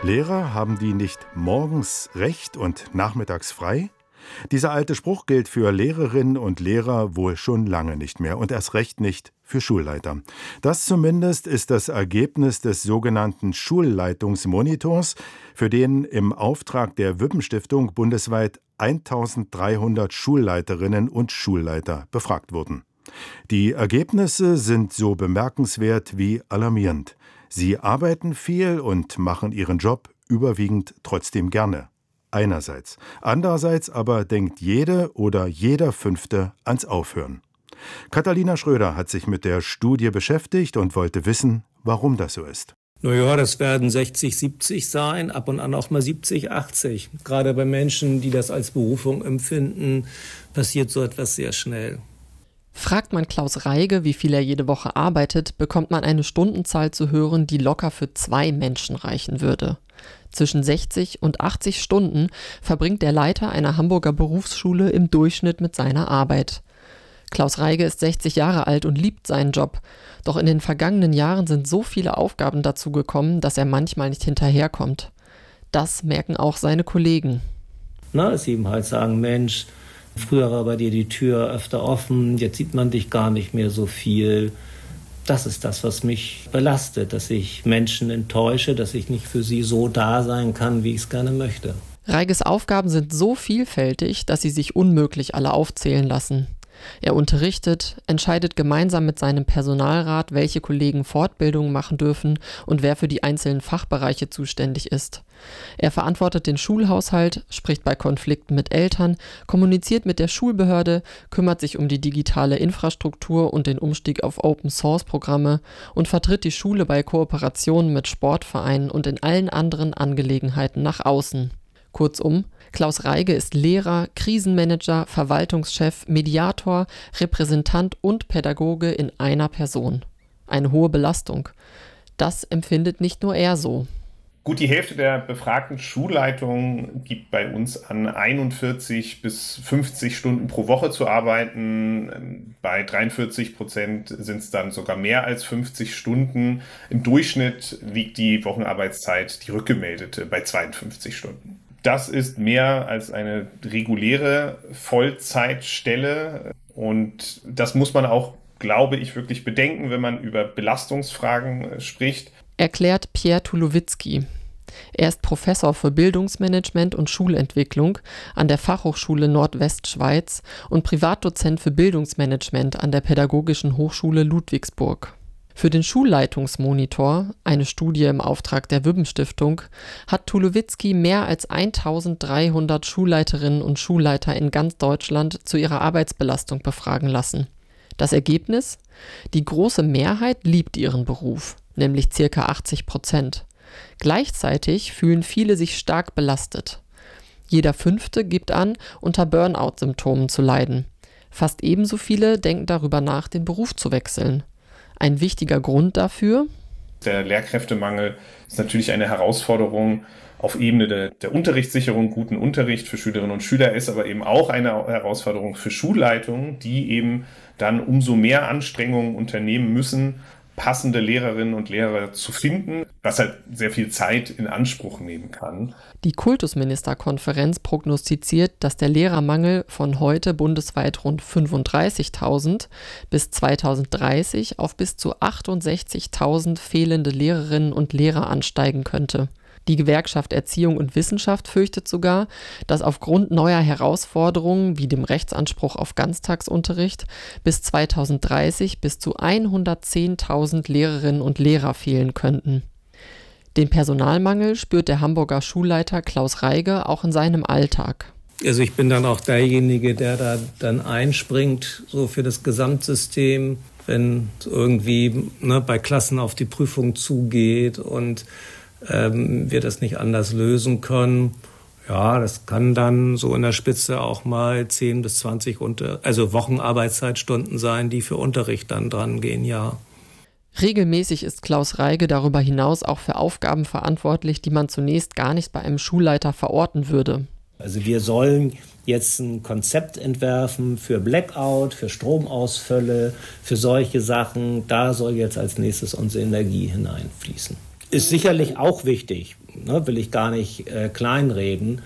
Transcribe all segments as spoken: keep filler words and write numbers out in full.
Lehrer, haben die nicht morgens recht und nachmittags frei? Dieser alte Spruch gilt für Lehrerinnen und Lehrer wohl schon lange nicht mehr und erst recht nicht für Schulleiter. Das zumindest ist das Ergebnis des sogenannten Schulleitungsmonitors, für den im Auftrag der Wübbenstiftung bundesweit eintausenddreihundert Schulleiterinnen und Schulleiter befragt wurden. Die Ergebnisse sind so bemerkenswert wie alarmierend. Sie arbeiten viel und machen ihren Job überwiegend trotzdem gerne. Einerseits. Andererseits aber denkt jede oder jeder Fünfte ans Aufhören. Katharina Schröder hat sich mit der Studie beschäftigt und wollte wissen, warum das so ist. Naja, das werden sechzig, siebzig sein, ab und an auch mal siebzig, achtzig. Gerade bei Menschen, die das als Berufung empfinden, passiert so etwas sehr schnell. Fragt man Klaus Reige, wie viel er jede Woche arbeitet, bekommt man eine Stundenzahl zu hören, die locker für zwei Menschen reichen würde. Zwischen sechzig und achtzig Stunden verbringt der Leiter einer Hamburger Berufsschule im Durchschnitt mit seiner Arbeit. Klaus Reige ist sechzig Jahre alt und liebt seinen Job. Doch in den vergangenen Jahren sind so viele Aufgaben dazu gekommen, dass er manchmal nicht hinterherkommt. Das merken auch seine Kollegen. Na, dass sie ihm halt sagen, Mensch, früher war bei dir die Tür öfter offen, jetzt sieht man dich gar nicht mehr so viel. Das ist das, was mich belastet, dass ich Menschen enttäusche, dass ich nicht für sie so da sein kann, wie ich es gerne möchte. Reiges Aufgaben sind so vielfältig, dass sie sich unmöglich alle aufzählen lassen. Er unterrichtet, entscheidet gemeinsam mit seinem Personalrat, welche Kollegen Fortbildungen machen dürfen und wer für die einzelnen Fachbereiche zuständig ist. Er verantwortet den Schulhaushalt, spricht bei Konflikten mit Eltern, kommuniziert mit der Schulbehörde, kümmert sich um die digitale Infrastruktur und den Umstieg auf Open-Source-Programme und vertritt die Schule bei Kooperationen mit Sportvereinen und in allen anderen Angelegenheiten nach außen. Kurzum, Klaus Reige ist Lehrer, Krisenmanager, Verwaltungschef, Mediator, Repräsentant und Pädagoge in einer Person. Eine hohe Belastung. Das empfindet nicht nur er so. Gut die Hälfte der befragten Schulleitungen gibt bei uns an, einundvierzig bis fünfzig Stunden pro Woche zu arbeiten. Bei dreiundvierzig Prozent sind es dann sogar mehr als fünfzig Stunden. Im Durchschnitt liegt die Wochenarbeitszeit, die rückgemeldete, bei zweiundfünfzig Stunden. Das ist mehr als eine reguläre Vollzeitstelle und das muss man auch, glaube ich, wirklich bedenken, wenn man über Belastungsfragen spricht. Erklärt Pierre Tulowitzki. Er ist Professor für Bildungsmanagement und Schulentwicklung an der Fachhochschule Nordwestschweiz und Privatdozent für Bildungsmanagement an der Pädagogischen Hochschule Ludwigsburg. Für den Schulleitungsmonitor, eine Studie im Auftrag der Wübbenstiftung, hat Tulowitzki mehr als eintausenddreihundert Schulleiterinnen und Schulleiter in ganz Deutschland zu ihrer Arbeitsbelastung befragen lassen. Das Ergebnis? Die große Mehrheit liebt ihren Beruf, nämlich ca. achtzig Prozent. Gleichzeitig fühlen viele sich stark belastet. Jeder Fünfte gibt an, unter Burnout-Symptomen zu leiden. Fast ebenso viele denken darüber nach, den Beruf zu wechseln. Ein wichtiger Grund dafür? Der Lehrkräftemangel ist natürlich eine Herausforderung auf Ebene der, der Unterrichtssicherung, guten Unterricht für Schülerinnen und Schüler, ist aber eben auch eine Herausforderung für Schulleitungen, die eben dann umso mehr Anstrengungen unternehmen müssen, passende Lehrerinnen und Lehrer zu finden, was halt sehr viel Zeit in Anspruch nehmen kann. Die Kultusministerkonferenz prognostiziert, dass der Lehrermangel von heute bundesweit rund fünfunddreißigtausend bis zweitausenddreißig auf bis zu achtundsechzigtausend fehlende Lehrerinnen und Lehrer ansteigen könnte. Die Gewerkschaft Erziehung und Wissenschaft fürchtet sogar, dass aufgrund neuer Herausforderungen wie dem Rechtsanspruch auf Ganztagsunterricht bis zweitausenddreißig bis zu hundertzehntausend Lehrerinnen und Lehrer fehlen könnten. Den Personalmangel spürt der Hamburger Schulleiter Klaus Reige auch in seinem Alltag. Also ich bin dann auch derjenige, der da dann einspringt, so für das Gesamtsystem, wenn irgendwie ne, bei Klassen auf die Prüfung zugeht und ähm, wir das nicht anders lösen können. Ja, das kann dann so in der Spitze auch mal zehn bis zwanzig unter, also Wochenarbeitszeitstunden sein, die für Unterricht dann dran gehen, ja. Regelmäßig ist Klaus Reige darüber hinaus auch für Aufgaben verantwortlich, die man zunächst gar nicht bei einem Schulleiter verorten würde. Also wir sollen jetzt ein Konzept entwerfen für Blackout, für Stromausfälle, für solche Sachen. Da soll jetzt als nächstes unsere Energie hineinfließen. ist sicherlich auch wichtig, ne? Will ich gar nicht äh, kleinreden.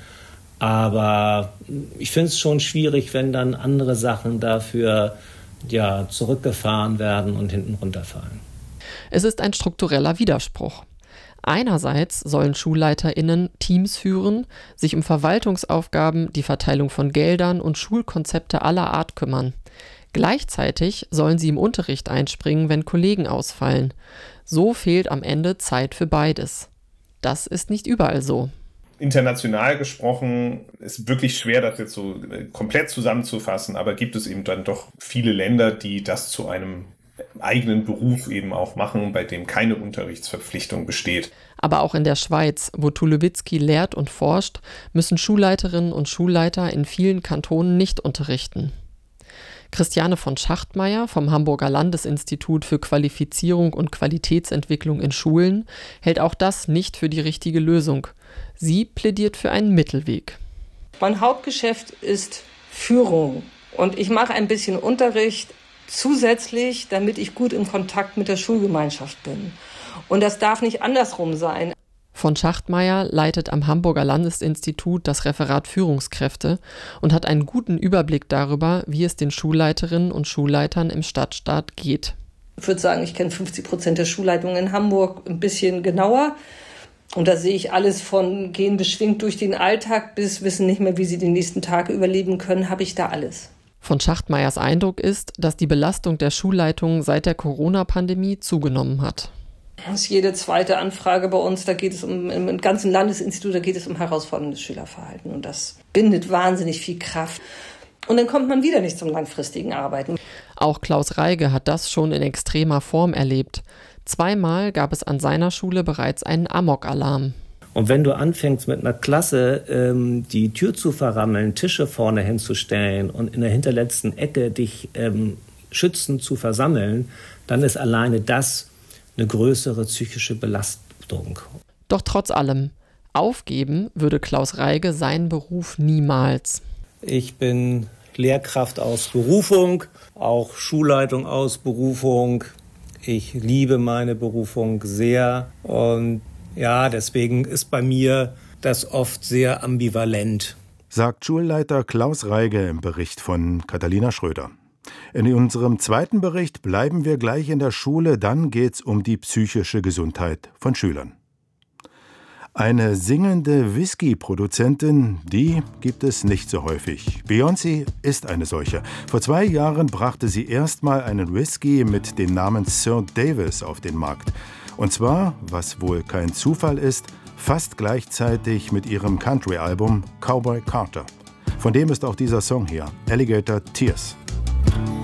Aber ich finde es schon schwierig, wenn dann andere Sachen dafür ja, zurückgefahren werden und hinten runterfallen. Es ist ein struktureller Widerspruch. Einerseits sollen SchulleiterInnen Teams führen, sich um Verwaltungsaufgaben, die Verteilung von Geldern und Schulkonzepte aller Art kümmern. Gleichzeitig sollen sie im Unterricht einspringen, wenn Kollegen ausfallen. So fehlt am Ende Zeit für beides. Das ist nicht überall so. International gesprochen ist wirklich schwer, das jetzt so komplett zusammenzufassen, aber gibt es eben dann doch viele Länder, die das zu einem eigenen Beruf eben auch machen, bei dem keine Unterrichtsverpflichtung besteht. Aber auch in der Schweiz, wo Tulowitzki lehrt und forscht, müssen Schulleiterinnen und Schulleiter in vielen Kantonen nicht unterrichten. Christiane von Schachtmeier vom Hamburger Landesinstitut für Qualifizierung und Qualitätsentwicklung in Schulen hält auch das nicht für die richtige Lösung. Sie plädiert für einen Mittelweg. Mein Hauptgeschäft ist Führung und ich mache ein bisschen Unterricht zusätzlich, damit ich gut im Kontakt mit der Schulgemeinschaft bin. Und das darf nicht andersrum sein. Von Schachtmeier leitet am Hamburger Landesinstitut das Referat Führungskräfte und hat einen guten Überblick darüber, wie es den Schulleiterinnen und Schulleitern im Stadtstaat geht. Ich würde sagen, ich kenne fünfzig Prozent der Schulleitungen in Hamburg ein bisschen genauer. Und da sehe ich alles von gehen beschwingt durch den Alltag bis wissen nicht mehr, wie sie die nächsten Tage überleben können, habe ich da alles. Von Schachtmeiers Eindruck ist, dass die Belastung der Schulleitungen seit der Corona-Pandemie zugenommen hat. Das ist jede zweite Anfrage bei uns, da geht es um, im ganzen Landesinstitut, da geht es um herausforderndes Schülerverhalten. Und das bindet wahnsinnig viel Kraft. Und dann kommt man wieder nicht zum langfristigen Arbeiten. Auch Klaus Reige hat das schon in extremer Form erlebt. Zweimal gab es an seiner Schule bereits einen Amok-Alarm. Und wenn du anfängst mit einer Klasse ähm, die Tür zu verrammeln, Tische vorne hinzustellen und in der hinterletzten Ecke dich ähm, schützend zu versammeln, dann ist alleine das eine größere psychische Belastung. Doch trotz allem, aufgeben würde Klaus Reige seinen Beruf niemals. Ich bin Lehrkraft aus Berufung, auch Schulleitung aus Berufung. Ich liebe meine Berufung sehr und ja, deswegen ist bei mir das oft sehr ambivalent. Sagt Schulleiter Klaus Reige im Bericht von Katharina Schröder. In unserem zweiten Bericht bleiben wir gleich in der Schule, dann geht's um die psychische Gesundheit von Schülern. Eine singende Whisky-Produzentin, die gibt es nicht so häufig. Beyoncé ist eine solche. Vor zwei Jahren brachte sie erstmal einen Whisky mit dem Namen Sir Davis auf den Markt. Und zwar, was wohl kein Zufall ist, fast gleichzeitig mit ihrem Country-Album Cowboy Carter. Von dem ist auch dieser Song hier, Alligator Tears.